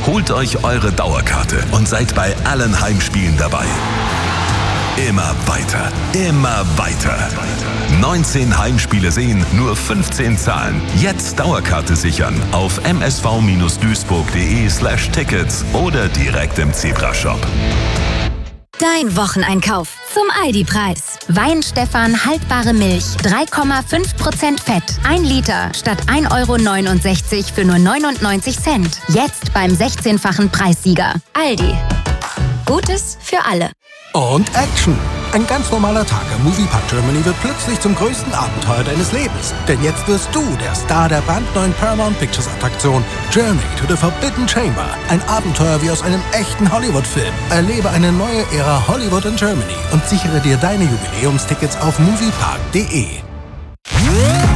Holt euch eure Dauerkarte und seid bei allen Heimspielen dabei. Immer weiter, immer weiter. 19 Heimspiele sehen, nur 15 zahlen. Jetzt Dauerkarte sichern auf msv-duisburg.de/tickets oder direkt im Zebrashop. Dein Wocheneinkauf zum Aldi-Preis. Weinstefan haltbare Milch, 3,5% Fett. 1 Liter statt 1,69 € für nur 99 Cent. Jetzt beim 16-fachen Preissieger. Aldi. Gutes für alle. Und Action! Ein ganz normaler Tag im Moviepark Germany wird plötzlich zum größten Abenteuer deines Lebens. Denn jetzt wirst du der Star der brandneuen Paramount Pictures Attraktion Journey to the Forbidden Chamber. Ein Abenteuer wie aus einem echten Hollywood-Film. Erlebe eine neue Ära Hollywood in Germany und sichere dir deine Jubiläumstickets auf moviepark.de.